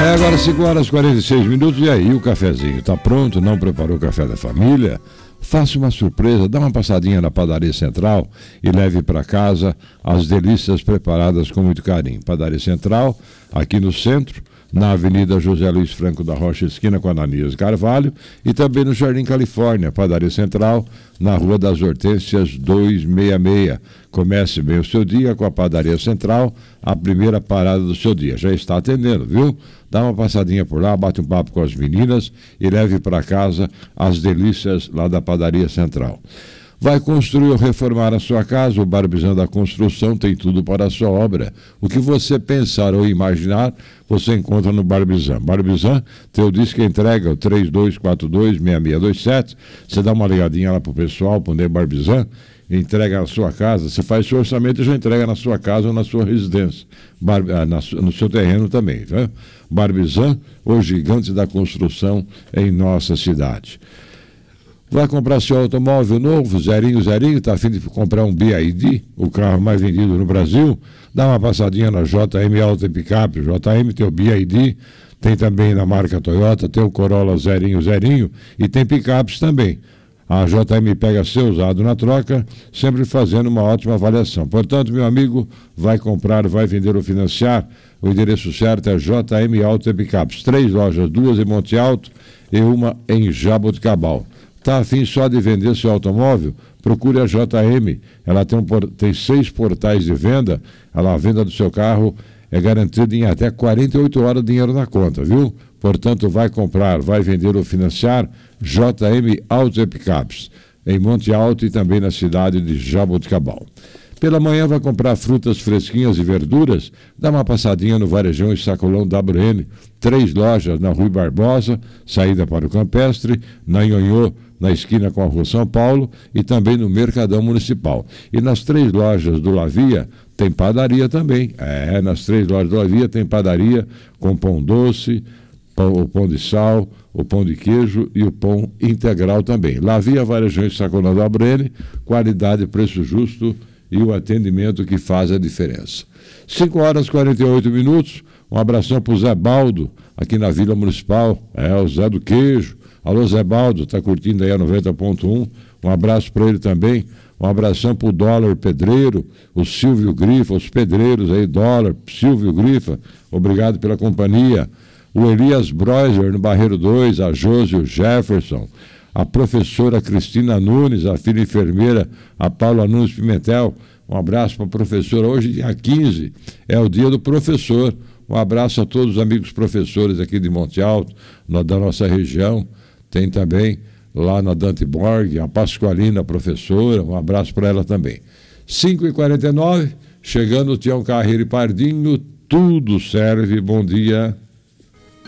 Agora 5 horas e 46 minutos. E aí, o cafezinho tá pronto? Não preparou o café da família? Faça uma surpresa, dá uma passadinha na Padaria Central e leve para casa as delícias preparadas com muito carinho. Padaria Central, aqui no centro, na Avenida José Luiz Franco da Rocha, esquina com Ananias Carvalho, e também no Jardim Califórnia, Padaria Central, na Rua das Hortênsias 266. Comece bem o seu dia com a Padaria Central, a primeira parada do seu dia. Já está atendendo, viu? Dá uma passadinha por lá, bate um papo com as meninas e leve para casa as delícias lá da Padaria Central. Vai construir ou reformar a sua casa? O Barbizan da Construção tem tudo para a sua obra. O que você pensar ou imaginar, você encontra no Barbizan. Barbizan, teu disco entrega, o 3242-6627. Você dá uma ligadinha lá pro pessoal, pro Ney Barbizan, entrega na sua casa. Você faz seu orçamento e já entrega na sua casa ou na sua residência. No seu terreno também, tá? Barbizan, o gigante da construção em nossa cidade. Vai comprar seu automóvel novo, zerinho, está a fim de comprar um BYD, o carro mais vendido no Brasil? Dá uma passadinha na JM Auto e Picape. JM tem o BYD, tem também na marca Toyota, tem o Corolla zerinho, e tem picapes também. A JM pega seu usado na troca, sempre fazendo uma ótima avaliação. Portanto, meu amigo, vai comprar, vai vender ou financiar, o endereço certo é JM Auto e Picapes. 3 lojas, 2 em Monte Alto e uma em Jaboticabal. Está afim só de vender seu automóvel? Procure a JM. Ela tem 6 portais de venda. A venda do seu carro é garantida em até 48 horas de dinheiro na conta, viu? Portanto, vai comprar, vai vender ou financiar, JM Auto e Picapes, em Monte Alto e também na cidade de Jaboticabal. Pela manhã vai comprar frutas fresquinhas e verduras, dá uma passadinha no Varejão e Sacolão WN, 3 lojas na Rui Barbosa, saída para o Campestre, na Nhonhô, na esquina com a Rua São Paulo e também no Mercadão Municipal. E nas 3 lojas do Lavia tem padaria também. Nas 3 lojas do Lavia tem padaria com pão doce, o pão de sal, o pão de queijo e o pão integral também. Lavia, Varejão e Sacolão WN, qualidade, preço justo e o atendimento que faz a diferença. 5 horas e 48 minutos. Um abração para o Zé Baldo, aqui na Vila Municipal. O Zé do Queijo. Alô, Zé Baldo, está curtindo aí a 90.1. Um abraço para ele também. Um abração para o Dólar Pedreiro, o Silvio Grifa, os pedreiros aí, Dólar, Silvio Grifa. Obrigado pela companhia. O Elias Breuser, no Barreiro 2, a Josi, o Jefferson. A professora Cristina Nunes, a filha enfermeira, a Paula Nunes Pimentel. Um abraço para a professora. Hoje, dia 15, é o dia do professor. Um abraço a todos os amigos professores aqui de Monte Alto, da nossa região. Tem também lá na Dante Borg, a Pascoalina, professora. Um abraço para ela também. 5h49, chegando o Tião Carreiro e Pardinho. Tudo serve. Bom dia.